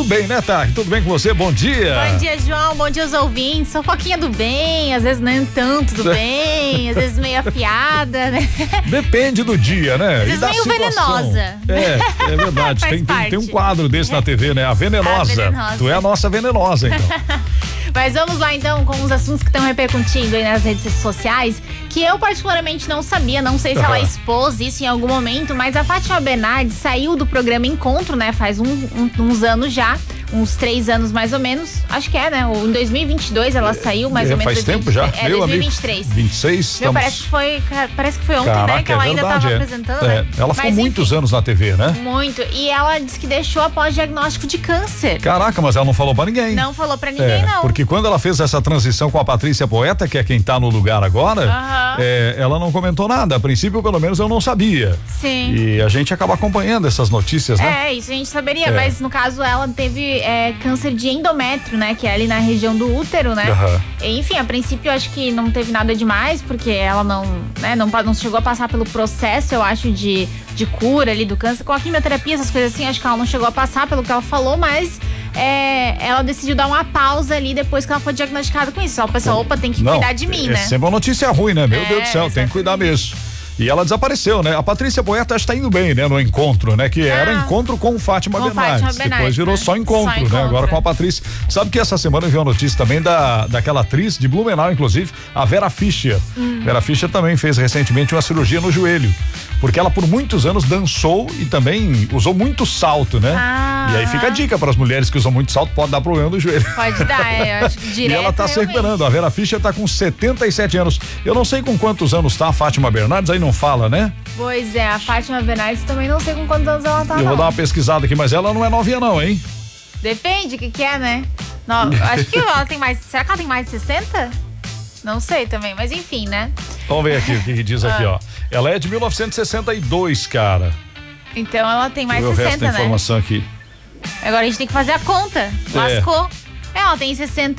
bem, né, Tati? Tudo bem com você? Bom dia. Bom dia, João. Bom dia aos ouvintes. Fofoquinha do bem, às vezes nem tanto do bem, às vezes meio afiada, né? Depende do dia, né? Às vezes meio venenosa. É verdade. tem um quadro desse na TV, né? A venenosa. Tu é a nossa venenosa, então. Mas vamos lá então com os assuntos que estão repercutindo aí nas redes sociais, que eu particularmente não sabia, não sei se ela expôs isso em algum momento, mas a Fátima Bernardes saiu do programa Encontro, né? Faz uns anos já, uns 3 anos mais ou menos, acho que é, né? Em 2022 ela saiu mais ou menos. Faz tempo já? 2023. 26. Parece que foi ontem, né? Que ela ainda estava apresentando, né? Ela ficou muitos anos na TV, né? Muito. E ela disse que deixou após diagnóstico de câncer. Caraca, mas ela não falou pra ninguém. Não falou pra ninguém, não. Porque quando ela fez essa transição com a Patrícia Poeta, que é quem tá no lugar agora, ela não comentou nada. A princípio, pelo menos, eu não sabia. Sim. E a gente acaba acompanhando essas notícias, né? Isso a gente saberia, mas no caso ela teve câncer de endométrio, né? Que é ali na região do útero, né? Enfim, a princípio eu acho que não teve nada demais, porque ela não chegou a passar pelo processo, eu acho, de cura ali do câncer. Com a quimioterapia, essas coisas assim, acho que ela não chegou a passar pelo que ela falou, mas ela decidiu dar uma pausa ali depois que ela foi diagnosticada com isso. Só o pessoal, tem que cuidar de mim, né? É sempre uma notícia ruim, né? Meu Deus do céu, tem que cuidar mesmo. E ela desapareceu, né? A Patrícia Poeta está indo bem, né? No encontro, né? Que era encontro com Fátima Bernardes. Depois virou só encontro, né? Agora com a Patrícia. Sabe que essa semana eu vi uma notícia também daquela atriz de Blumenau, inclusive, a Vera Fischer. Vera Fischer também fez recentemente uma cirurgia no joelho. Porque ela por muitos anos dançou e também usou muito salto, né? E aí fica a dica para as mulheres que usam muito salto, pode dar problema no joelho. Pode dar, eu acho que direto. E ela tá se recuperando. A Vera Fischer tá com 77 anos. Eu não sei com quantos anos tá a Fátima Bernardes, aí não fala, né? Pois é, a Fátima Bernardes também não sei com quantos anos ela tá. Eu vou dar uma pesquisada aqui, mas ela não é novinha não, hein? Depende, o que é, né? Não, acho que ela tem mais, será que ela tem mais de 60? Não sei também, mas enfim, né? Vamos ver aqui o que diz aqui, ó. Ela é de 1962, cara. Então ela tem mais de 60, o resto da informação aqui. Agora a gente tem que fazer a conta. Lascou. Ela tem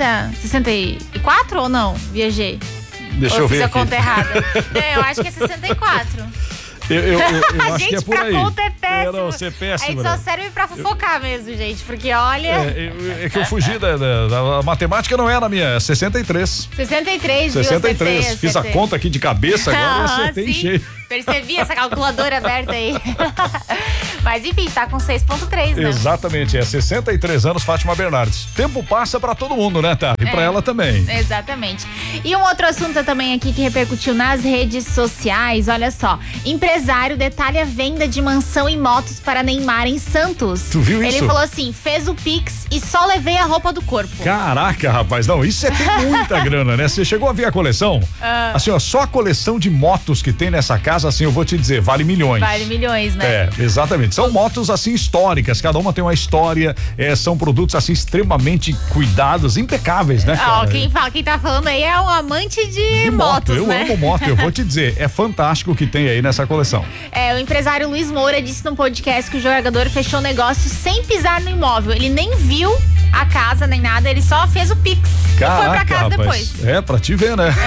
64 ou não? Viajei. Deixa eu ver fiz a aqui. conta errada. Eu acho que é 64. Eu acho que é por aí. Conta é péssimo. Não, você é péssimo. Aí só serve pra fofocar mesmo, gente, porque olha... É que eu fugi da matemática, não era a minha, é 63. 63, 63, viu? fiz a conta aqui de cabeça, agora eu acertei cheio. Percebi essa calculadora aberta aí. Mas enfim, tá com 6,3, né? Exatamente, 63 anos, Fátima Bernardes. Tempo passa pra todo mundo, né, Tati? E pra ela também. Exatamente. E um outro assunto também aqui que repercutiu nas redes sociais, olha só. Empresário detalha venda de mansão e motos para Neymar em Santos. Tu viu isso? Ele falou assim, fez o Pix e só levei a roupa do corpo. Caraca, rapaz, não, isso tem muita grana, né? Você chegou a ver a coleção? Assim, ó, só a coleção de motos que tem nessa casa, assim, eu vou te dizer, vale milhões. Vale milhões, né? Exatamente. São motos, assim, históricas, cada uma tem uma história, são produtos, assim, extremamente cuidados, impecáveis, né, cara? Quem tá falando aí é um amante de motos, eu né? amo moto, eu vou te dizer, é fantástico o que tem aí nessa coleção. O empresário Luiz Moura disse num podcast que o jogador fechou o negócio sem pisar no imóvel. Ele nem viu a casa nem nada, ele só fez o Pix. Caraca, e foi pra casa rapaz. depois. Pra te ver, né?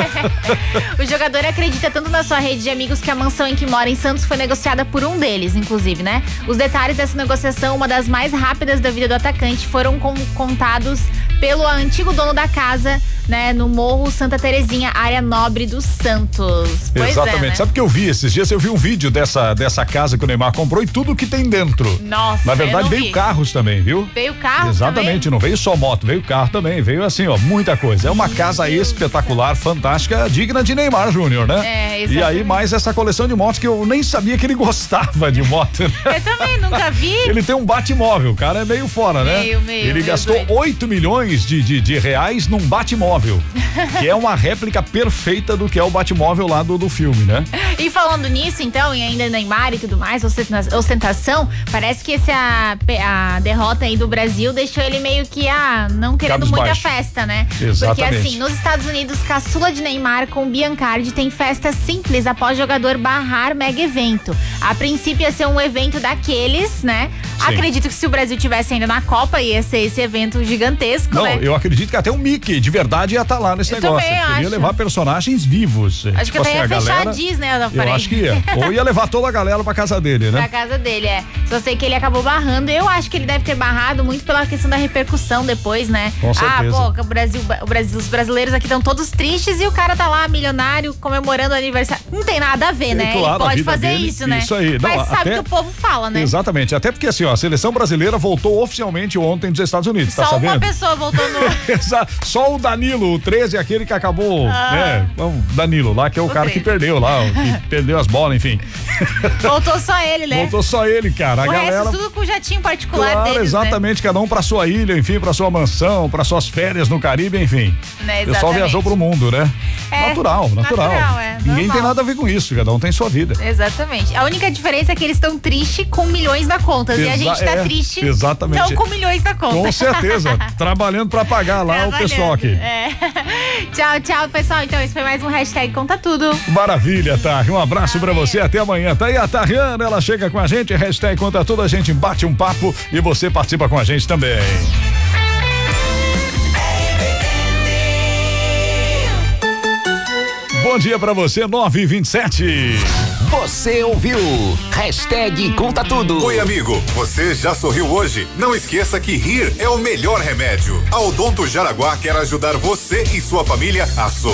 O jogador acredita tanto na sua rede de amigos que a mansão em que mora em Santos foi negociada por um deles, inclusive, né? Os detalhes dessa negociação, uma das mais rápidas da vida do atacante, foram contados pelo antigo dono da casa, né? No Morro Santa Terezinha, área nobre dos Santos. Exatamente. Né? Sabe o que eu vi esses dias? Eu vi um vídeo dessa casa que o Neymar comprou e tudo que tem dentro. Nossa, na verdade, veio carros também, viu? Veio carro Exatamente, também? Não veio só moto, veio carro também, veio assim, ó, muita coisa. É uma casa espetacular, fantástica, digna de Neymar Júnior, né? Exatamente. E aí mais essa coleção de motos que eu nem sabia que ele gostava de moto. Né? Eu também nunca vi. Ele tem um Batmóvel, o cara é meio fora, né? Ele gastou 8 milhões de reais num Batmóvel, que é uma réplica perfeita do que é o Batmóvel lá do filme, né? E falando nisso, então, e ainda Neymar e tudo mais, ostentação, parece que a derrota aí do Brasil deixou ele meio que não querendo muita festa, né? Exatamente. Porque assim, nos Estados Unidos, caçula de Neymar com Biancardi tem festa simples após jogador barrar mega evento. A princípio ia ser um evento daqueles, né? Acredito que se o Brasil tivesse ainda na Copa, ia ser esse evento gigantesco, Não, né? eu acredito que até o Mickey, de verdade, ia estar lá nesse negócio. Ia levar personagens vivos. Acho que até ia fechar a Disney, eu acho que ia. Ou ia levar toda a galera pra casa dele, né? Pra casa dele, Só sei que ele acabou barrando. Eu acho que ele deve ter barrado muito pela questão da repercussão depois, né? Com certeza. Os brasileiros aqui estão todos tristes e o cara tá lá, milionário, comemorando o aniversário. Não tem nada a ver, né? Claro, ele pode fazer isso, né? Isso aí. Mas sabe que o povo fala, né? Exatamente. Até porque assim, ó, a seleção brasileira voltou oficialmente ontem dos Estados Unidos, tá sabendo? Só uma pessoa voltou no... Só o Danilo, o 13, aquele que acabou, né? O Danilo lá, que é o cara 13. Que perdeu lá, que perdeu as bolas, enfim. Voltou só ele, né? Voltou só ele, cara. A galera... resto tudo com o jatinho particular deles, exatamente, né? Cada um pra sua ilha, enfim, pra sua mansão, pra suas férias no Caribe, enfim. Né, o pessoal viajou pro mundo, né? Natural. Ninguém tem nada a ver com isso, cada um tem sua vida. Exatamente. A única diferença é que eles estão tristes com milhões na conta. E a gente tá triste exatamente. não com milhões na conta. Com certeza. Trabalhando pra pagar lá o pessoal aqui. Tchau, pessoal. Então, esse foi mais um hashtag Conta Tudo. Maravilha, Tarri. Um abraço pra você. Até amanhã. Tá aí a Tarriana, ela chega com a gente. Hashtag Conta Tudo. A gente bate um papo e você participa com a gente também. Bom dia pra você, 9h27. Você ouviu? Hashtag Conta Tudo. Oi, amigo. Você já sorriu hoje? Não esqueça que rir é o melhor remédio. A Odonto Jaraguá quer ajudar você e sua família a sorrir.